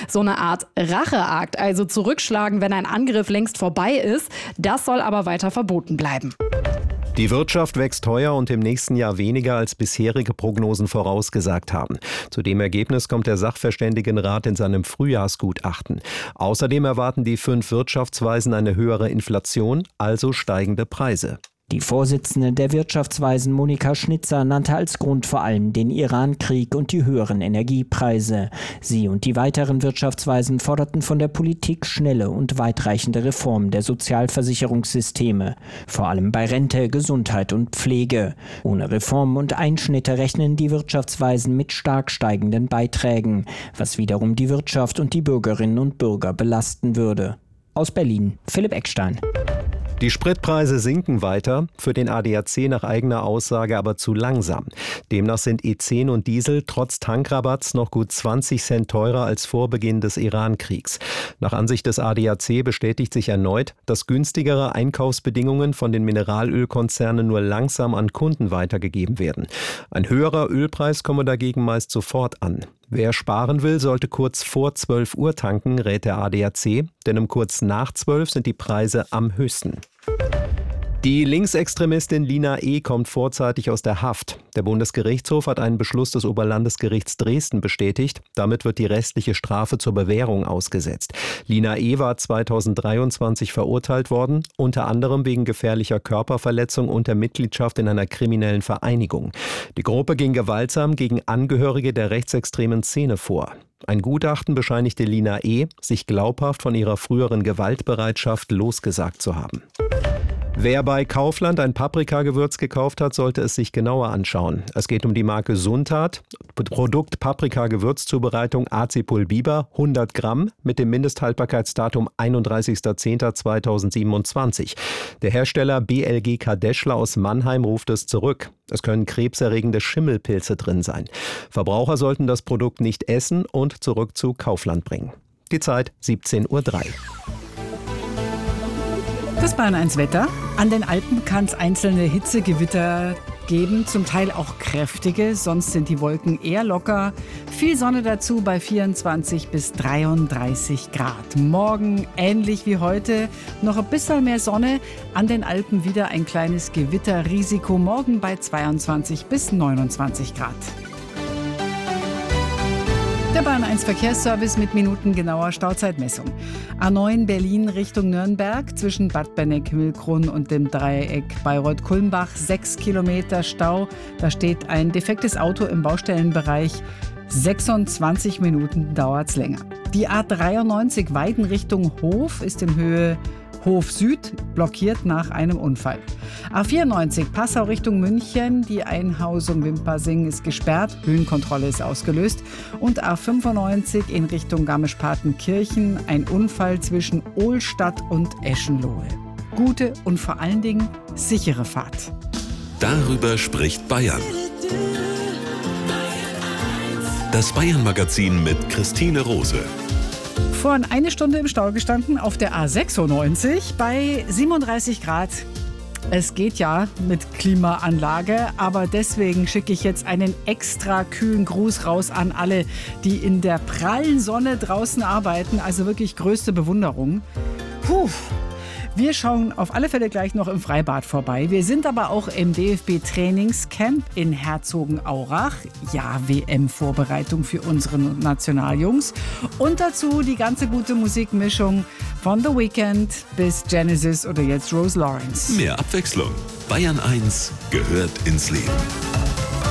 So eine Art Racheakt, also zurückschlagen, wenn ein Angriff längst vorbei ist. Das soll aber weiter verboten bleiben. Die Wirtschaft wächst teuer und im nächsten Jahr weniger, als bisherige Prognosen vorausgesagt haben. Zu dem Ergebnis kommt der Sachverständigenrat in seinem Frühjahrsgutachten. Außerdem erwarten die 5 Wirtschaftsweisen eine höhere Inflation, also steigende Preise. Die Vorsitzende der Wirtschaftsweisen Monika Schnitzer nannte als Grund vor allem den Iran-Krieg und die höheren Energiepreise. Sie und die weiteren Wirtschaftsweisen forderten von der Politik schnelle und weitreichende Reformen der Sozialversicherungssysteme, vor allem bei Rente, Gesundheit und Pflege. Ohne Reformen und Einschnitte rechnen die Wirtschaftsweisen mit stark steigenden Beiträgen, was wiederum die Wirtschaft und die Bürgerinnen und Bürger belasten würde. Aus Berlin, Philipp Eckstein. Die Spritpreise sinken weiter, für den ADAC nach eigener Aussage aber zu langsam. Demnach sind E10 und Diesel trotz Tankrabatts noch gut 20 Cent teurer als vor Beginn des Iran-Kriegs. Nach Ansicht des ADAC bestätigt sich erneut, dass günstigere Einkaufsbedingungen von den Mineralölkonzernen nur langsam an Kunden weitergegeben werden. Ein höherer Ölpreis komme dagegen meist sofort an. Wer sparen will, sollte kurz vor 12 Uhr tanken, rät der ADAC, denn um kurz nach 12 sind die Preise am höchsten. Die Linksextremistin Lina E. kommt vorzeitig aus der Haft. Der Bundesgerichtshof hat einen Beschluss des Oberlandesgerichts Dresden bestätigt. Damit wird die restliche Strafe zur Bewährung ausgesetzt. Lina E. war 2023 verurteilt worden, unter anderem wegen gefährlicher Körperverletzung und der Mitgliedschaft in einer kriminellen Vereinigung. Die Gruppe ging gewaltsam gegen Angehörige der rechtsextremen Szene vor. Ein Gutachten bescheinigte Lina E., sich glaubhaft von ihrer früheren Gewaltbereitschaft losgesagt zu haben. Wer bei Kaufland ein Paprikagewürz gekauft hat, sollte es sich genauer anschauen. Es geht um die Marke Suntat, Produkt Paprika-Gewürzzubereitung Acipul Biber, 100 Gramm mit dem Mindesthaltbarkeitsdatum 31.10.2027. Der Hersteller BLG Kadeschler aus Mannheim ruft es zurück. Es können krebserregende Schimmelpilze drin sein. Verbraucher sollten das Produkt nicht essen und zurück zu Kaufland bringen. Die Zeit 17:03 Uhr. Das Bayern 1 Wetter. An den Alpen kann es einzelne Hitzegewitter geben, zum Teil auch kräftige, sonst sind die Wolken eher locker. Viel Sonne dazu bei 24 bis 33 Grad. Morgen ähnlich wie heute, noch ein bisschen mehr Sonne. An den Alpen wieder ein kleines Gewitterrisiko, morgen bei 22 bis 29 Grad. Der Bayern 1 Verkehrsservice mit minutengenauer Stauzeitmessung. A9 Berlin Richtung Nürnberg zwischen Bad Benneck-Mühlkron und dem Dreieck Bayreuth-Kulmbach 6 Kilometer Stau. Da steht ein defektes Auto im Baustellenbereich. 26 Minuten dauert es länger. Die A93 Weiden Richtung Hof ist in Höhe Hof Süd blockiert nach einem Unfall. A94 Passau Richtung München, die Einhausung Wimpasing ist gesperrt, Höhenkontrolle ist ausgelöst. Und A95 in Richtung Garmisch-Partenkirchen, ein Unfall zwischen Ohlstadt und Eschenlohe. Gute und vor allen Dingen sichere Fahrt. Darüber spricht Bayern. Das Bayern-Magazin mit Christine Rose. Vorhin eine Stunde im Stau gestanden auf der A96 bei 37 Grad. Es geht ja mit Klimaanlage, aber deswegen schicke ich jetzt einen extra kühlen Gruß raus an alle, die in der prallen Sonne draußen arbeiten. Also wirklich größte Bewunderung. Puh. Wir schauen auf alle Fälle gleich noch im Freibad vorbei. Wir sind aber auch im DFB-Trainingscamp in Herzogenaurach. Ja, WM-Vorbereitung für unsere Nationaljungs. Und dazu die ganze gute Musikmischung von The Weeknd bis Genesis oder jetzt Rose Lawrence. Mehr Abwechslung. Bayern 1 gehört ins Leben.